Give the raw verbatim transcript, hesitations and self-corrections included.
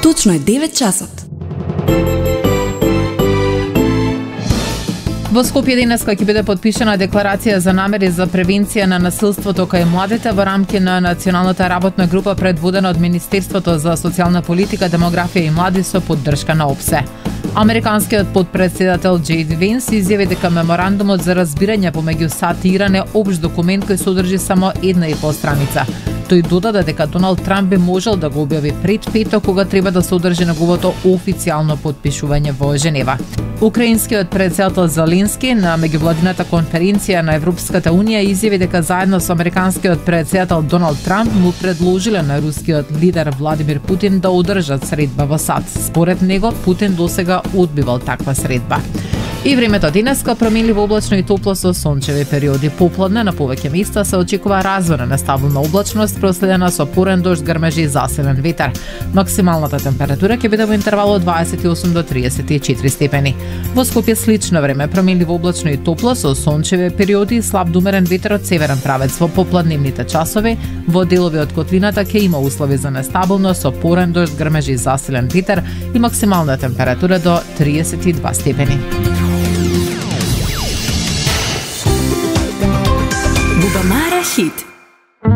Точно е девет часот. Во Скопје денеска ќе биде подпишана декларација за намери за превенција на насилството кај младите во рамки на Националната работна група предводена од Министерството за социјална политика, демографија и млади со поддршка на ОПСЕ. Американскиот подпредседател Джей Ди Венс изјави дека меморандумот за разбирање помеѓу САД и Иран е општ документ кој содржи само една и пол страница. Тој додаде дека Доналд Трамп би можел да го објави пред петок кога треба да се одржи неговото официјално потпишување во Женева. Украинскиот председател Зеленски на меѓувладината конференција на Европската унија изјави дека заедно со американскиот председател Доналд Трамп му предложиле на рускиот лидер Владимир Путин да одржат средба во САД. Според него, Путин досега одбивал таква средба. И времето денеска променливо облачно и топло со сончеви периоди. Попладне на повеќе места се очекува развоена нестабилна облачност, проследена со порен дожд, грмежи и засилен ветер. Максималната температура ќе биде во интервал од дваесет и осум до триесет и четири степени. Во Скопје слично време, променливо облачно и топло со сончеви периоди и слаб до умерен ветер од северен правец. Во попладневните часови во делови од котлината ќе има услови за нестабилност со порен дожд, грмежи и засилен ветер и максимална температура до триесет и два степени. Бубамара хит.